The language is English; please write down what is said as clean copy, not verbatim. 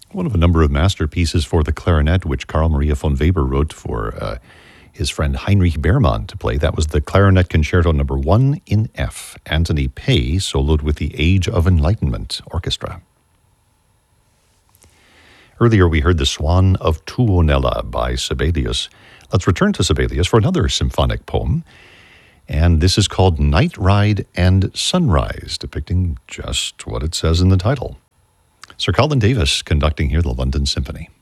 One of a number of masterpieces for the clarinet, which Carl Maria von Weber wrote for his friend Heinrich Beermann to play. That was the Clarinet Concerto No. 1 in F. Anthony Pay soloed with the Age of Enlightenment Orchestra. Earlier we heard the Swan of Tuonela by Sibelius. Let's return to Sibelius for another symphonic poem. And this is called Night Ride and Sunrise, depicting just what it says in the title. Sir Colin Davis conducting here the London Symphony.